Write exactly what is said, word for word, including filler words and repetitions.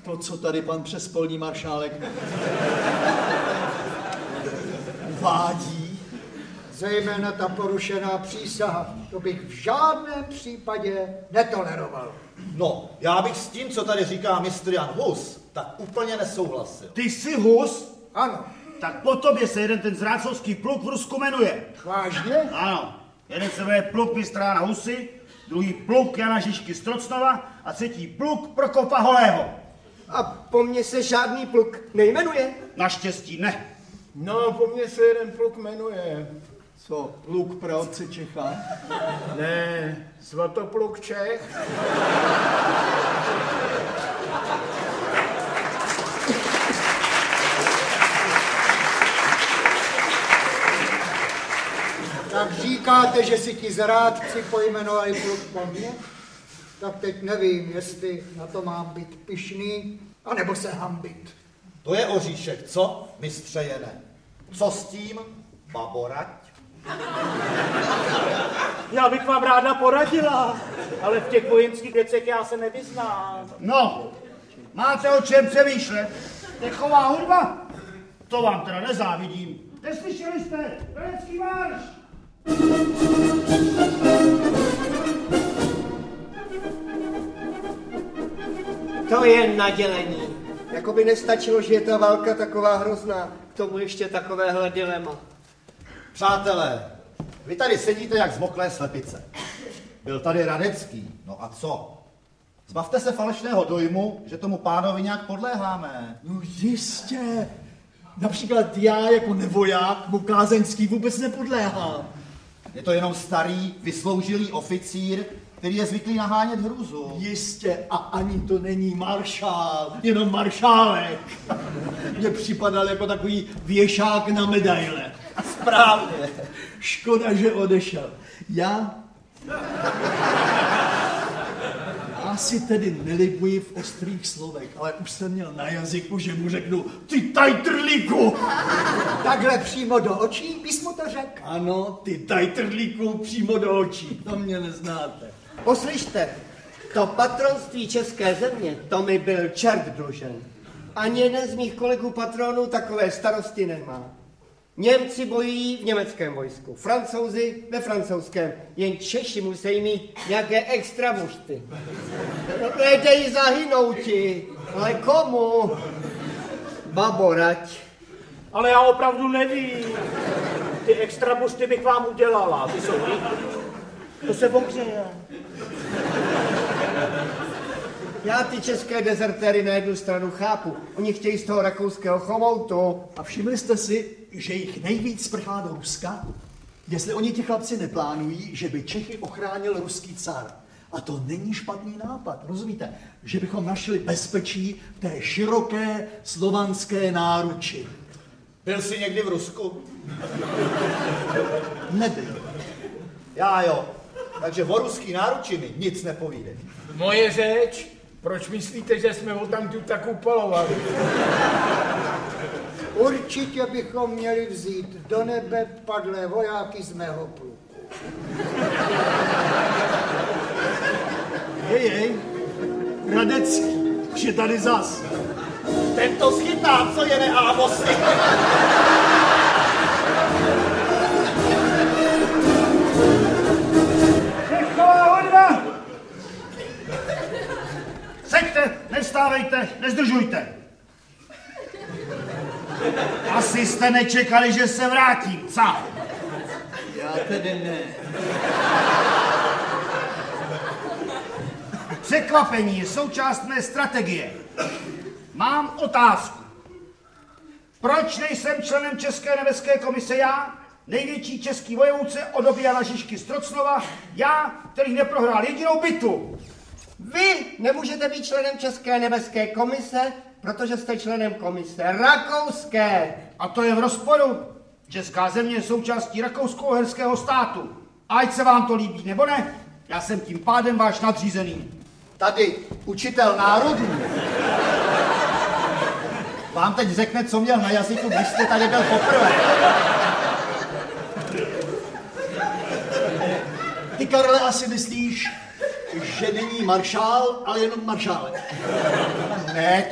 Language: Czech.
To, co tady pan přespolní maršálek uvádí. Zejména ta porušená přísaha. To bych v žádném případě netoleroval. No, já bych s tím, co tady říká mistr Jan Hus, tak úplně nesouhlasil. Ty jsi Hus? Ano. Tak po tobě se jeden ten zrácovský pluk v Rusku jmenuje. Vážně? Ano. Jeden se jmenuje pluk mistra Jana Husy, druhý pluk Jana Žižky z Trocnova a třetí pluk Prokopa Holého. A po mně se žádný pluk nejmenuje? Naštěstí ne. No, po mně se jeden pluk jmenuje. Co, pluk pro otce Čecha? Ne, Svatopluk Čech. Tak říkáte, že si ti zrádci pojmenovali pluk po mně? Tak teď nevím, jestli na to mám být pyšný, anebo se hambit. To je oříšek, co, mistře Jene? Co s tím, baborať? Já bych vám ráda poradila, ale v těch vojenských věcech já se nevyznám. No, máte o čem přemýšlet? Dechová hudba? To vám teda nezávidím. Neslyšeli jste? Venecký marš! To je nadělení. Jakoby nestačilo, že je ta válka taková hrozná. K tomu ještě takovéhle dilema. Přátelé, vy tady sedíte jak zmoklé slepice. Byl tady Radecký, no a co? Zbavte se falešného dojmu, že tomu pánovi nějak podléháme. No jistě. Například já jako nevoják mu kázeňský vůbec nepodléhám. Je to jenom starý, vysloužilý oficír, který je zvyklý nahánět hrůzu. Jistě, a ani to není maršál, jenom maršálek. Mně připadal jako takový věšák na medaile. Správně. Škoda, že odešel. Já... Já si tedy nelibuji v ostrých slovech, ale už jsem měl na jazyku, že mu řeknu ty tajtrlíku. Takhle přímo do očí bys mu to řekl? Ano, ty tajtrlíku přímo do očí, to mě neznáte. Poslyšte, to patronství české země, to mi byl čert dlužen. Ani jeden z mých kolegů patronů takové starosti nemá. Němci bojují v německém vojsku, Francouzi ve francouzském, jen Češi musí mít nějaké extra bušty. Nedej zahynouti, ale komu? Baborať. Ale já opravdu nevím. Ty extra bušty bych vám udělala. Ty jsou To se ohřeje. Já ty české dezertéry na jednu stranu chápu. Oni chtějí z toho rakouského chomoutu. A všimli jste si, že jich nejvíc sprchá do Ruska? Jestli oni ti chlapci neplánují, že by Čechy ochránil ruský car. A to není špatný nápad, rozumíte? Že bychom našli bezpečí v té široké slovanské náruči. Byl jsi někdy v Rusku? Nebyl. Já jo. Takže o ruský náruči mi nic nepovídej. Moje řeč? Proč myslíte, že jsme ho tam tu tak upalovali? Určitě bychom měli vzít do nebe padlé vojáky z mého pluku. Jej, jej, Radecký, už je tady zas. Ten to schytá, co je neávosy. Dechová hudba! Seďte, nevstávejte, nezdržujte. Asi jste nečekali, že se vrátím, co? Já tedy ne. Překvapení je součást mé strategie. Mám otázku. Proč nejsem členem České nebeské komise já, největší český vojevůdce od doby Jana Žižky z Trocnova, já, který neprohrál jedinou bitvu? Vy nemůžete být členem České nebeské komise, protože jste členem komise rakouské. A to je v rozporu. Česká země je součástí rakousko-uherského státu. Ať se vám to líbí nebo ne, já jsem tím pádem váš nadřízený. Tady učitel národů vám teď řekne, co měl na jazyku, když jste tady byl poprvé. Ty, Karle, asi myslíš, že není maršál, ale jenom maršálek. Ne,